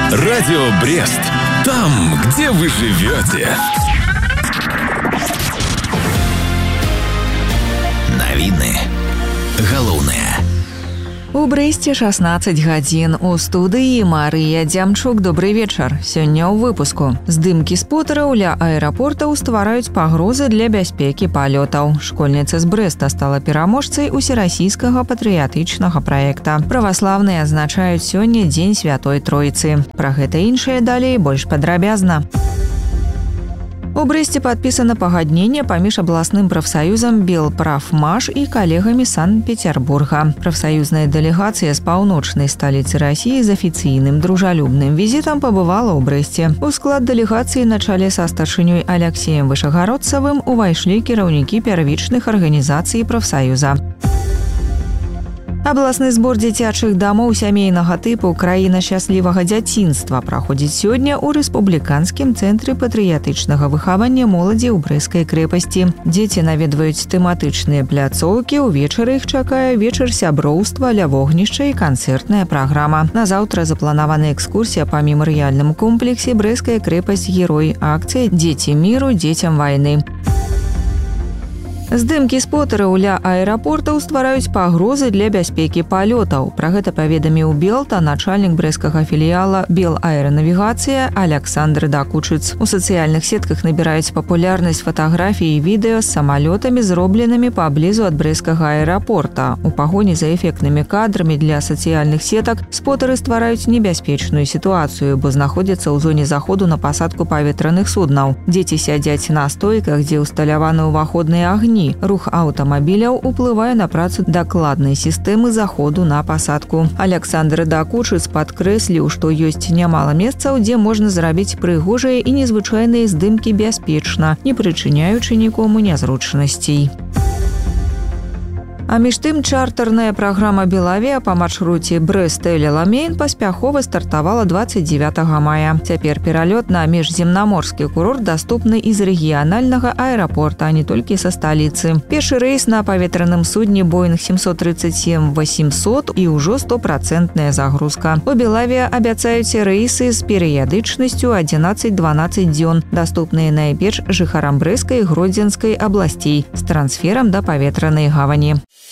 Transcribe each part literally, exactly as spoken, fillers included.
Радио Брест. Там, где вы живете. Навіны. Галоўнае. У Брэсце шаснаццаць гадзін. У студыі Марыя Дзямчук. Добрый вечар. Сёння ў выпуску. Здымкі спотараў ля аэрапортаў ствараюць пагрозы для бяспекі палётаў. Школьніца з Брэста стала пераможцай усерасійскага патрыятычнага праекта. Праваслаўныя адзначаюць сёння Дзень Святой Тройцы. Пра гэта іншае далей больш падрабязна. У Брэсце падпісана пагадненне паміж абласным прафсаюзам Белпрафмаш і калегамі Санкт-Петербурга. Прафсаюзная дэлегацыя з паўночнай сталіцы Расіі з афіцыйным дружалюбным візітам пабывала ў Брэсце. У склад дэлегацыі на чале са старшынёй Аляксеем Вышагародцавым увайшлі кіраўнікі первічных арганізацый прафсаюза. Абласны збор дзіцячых дамоў сямейнага тыпу «Краіна шчаслівага дзяцінства» праходзіць сёння ў рэспубліканскім цэнтры патрыятычнага выхавання моладзі ў Брэсцкай крэпасці. Дзеці наведваюць тэматычныя пляцоўкі, увечары іх чакае вечар сяброўства ля вогнішча і канцэртная праграма. На заўтра запланавана экскурсія па мемарыяльным комплексе «Брэсцкая крэпасць Герой», акцыя «Дзеці міру дзецям вайны». Здымкі спотараў ля аэрапортаў ствараюць пагрозы для бяспекі палётаў. Пра гэта паведаміў Белта начальнік брэсцкага філіяла Белаэранавігацыя Аляксандр Дакучыц. У сацыяльных сетках набіраюць папулярнасць фатаграфіі і відэо з самалётамі, зробленымі паблізу ад брэсцкага аэрапорта. У пагоні за эфектнымі кадрамі для сацыяльных сетак спотары ствараюць небяспечную сітуацыю, бо знаходзяцца ў зоне заходу на пасадку паветраных суднаў. Дзеці сядзяць на стойках, дзе ўсталяваны ўваходныя агні. Рух аўтамабіляў уплывае на працу дакладнай сістэмы заходу на пасадку. Аляксандр Дакучыц падкрэсліў, што ёсць нямала месцаў, дзе можна зрабіць прыгожыя і незвычайныя здымкі бяспечна, не прычыняючы нікому нязручнасцей. А між тым чартарная праграма Белавіа па маршруце Брэст-Эль-Аламейн паспяхова стартавала дваццаць дзевятага мая. Цяпер пералёт на міжземнаморскі курорт даступны і з рэгіянальнага аэрапорта, а не толькі са сталіцы. Першы рэйс на паветраным судне Боінг сямсот тридцать семь восемьсот і ўжо стопрацэнтная загрузка. У Белавіа абяцаюць рэйсы з перыядычнасцю адзінаццаць-дванаццаць дзён, даступныя найперш жыхарам Брэсцкай і Гродзенскай абласцей з трансферам да паветранай гавані.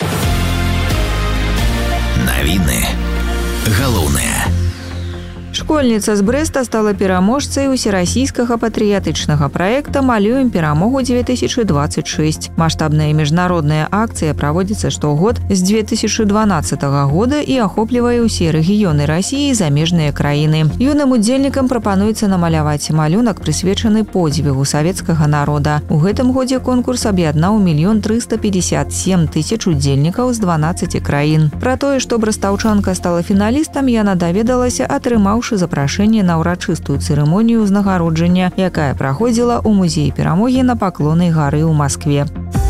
Навіны. Галоўнае. Школьніца з Брэста стала пераможцай усерасійскага патрыятычнага праекта «Малюем перамогу две тысячи двадцать шесть». Маштабная міжнародная акцыя праводзіцца штогод з две тысячи дванаццатага года і ахоплівае ўсе рэгіёны Расіі і замежныя краіны. Юным удзельнікам прапануецца намаляваць малюнак, прысвечаны подзвігу савецкага народа. У гэтым годзе конкурс аб'яднаў мільён трыста пятьдесят семь тысяч удзельнікаў з дванаццаці краін. Пра тое, што брастаўчанка стала фіналістам, яна даведалася, атрымаўшы запрашэнне на ўрачыстую цырымонію ўзнагароджання, якая праходзіла ў музеі перамогі на Паклоннай гары ў Маскве.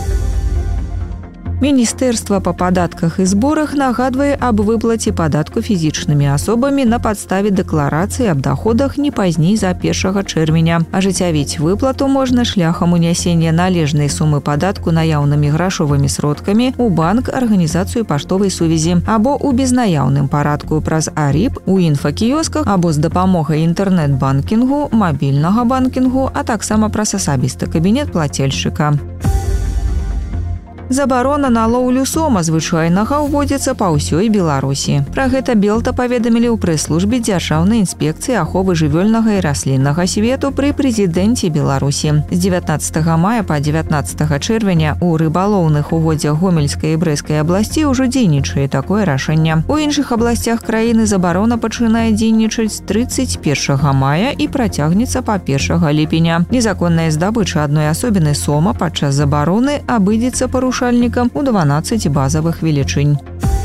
Міністэрства па падатках і зборах нагадвае аб выплаце падатку фізічнымі асобамі на падставе дэкларацыі аб даходах не пазней за першага чэрвеня. Ажыццявіць выплату можна шляхам унясення належнай сумы падатку наяўнымі грашовымі сродкамі ў банк, арганізацыю паштовай сувязі або ў безнаяўным парадку праз АРІП, у інфакіёсках або з дапамогай інтэрнэт-банкінгу, мабільнага банкінгу, а таксама праз асабісты кабінет плацельшчыка. Забарона на лоўлю сома звычайнага ўводзіцца па ўсёй Беларусі. Пра гэта Белта паведамілі ў прэс-службе Дзяржаўнай інспекцыі аховы жывёльнага і расліннага свету пры прэзідэнце Беларусі. З дзевятнаццатага мая па дзевятнаццатага чэрвеня у рыбалоўных угоддзях Гомельскай і Брэсцкай абласці ўжо дзейнічае такое рашэнне. У іншых абласцях краіны забарона пачынае дзейнічаць з трыццаць першага мая і працягнецца па першага ліпеня. Незаконная здабыча адной асобіны сома падчас забароны абыдзецца парушэннем у дванаццаць базавых велічынь.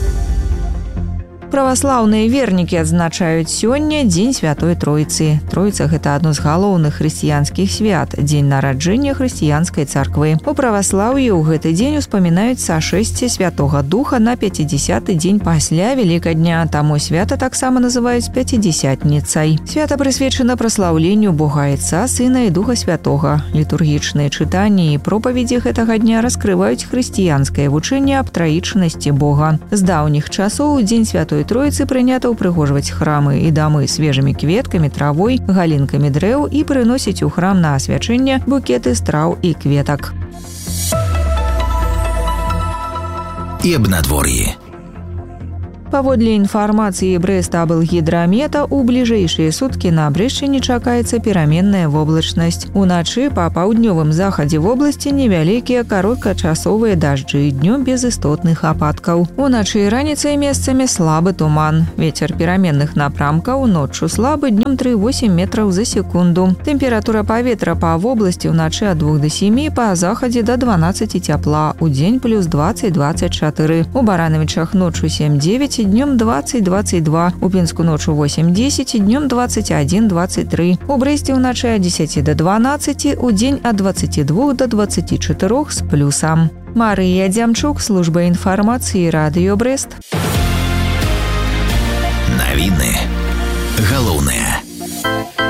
Праваслаўныя вернікі адзначаюць сёння Дзень Святой Тройцы. Тройца – гэта адно з галоўных хрысціянскіх свят, дзень нараджэння хрысціянскай царквы. У праваслаўі ў гэты дзень успамінаюць сашэсце Святога Духа на пяцідзясяты дзень пасля Велікадня, таму свята таксама называюць пяцідзясятніцай. Свята прысвечана праслаўленню Бога Айца, Сына і Духа Святога. Літургічныя чытанні і пропаведзі гэтага дня раскрываюць хрысціянскае вучэнне аб траічнасці Бога. З даўніх часоў Дзень Святой Святой Троицы прынята ўпрыгожваць храмы і дамы свежымі кветкамі, травой, галінкамі дрэў і прыносіць у храм на асвячэнне букеты з траў і кветак. І аб надвор'і. Паводле інфармацыі Брэстаблгідрамета, у бліжэйшыя суткі на Брэшчыне чакаецца пераменная воблачнасць. Уначы па паўднёвым захадзе вобласці невялікія кароткачасовыя дажджы, днём без істотных ападкаў. Уначы і раніцай месцамі слабы туман. Вецер пераменных напрамкаў, ноччу слабы, днём тры-восем метраў за секунду. Тэмпература паветра па вобласці ўначы ад двух да сямі, па захадзе да дванаццаці цяпла, удзень плюс дваццаць-дваццаць чатыры. У Баранавічах ноччу сем-дзевяць, днем двадцать-двадцать два, у Пінску ночью восемь-десять, днем двадцать один-двадцать три, у Брэсце ўначы ад дзесяці да дванаццаці, у дзень ад двадцаці двух да дваццаці чатырох з плюсам. Марыя Дзямчук, служба інфармацыі, Радыё Брэст. Навіны галоўнае.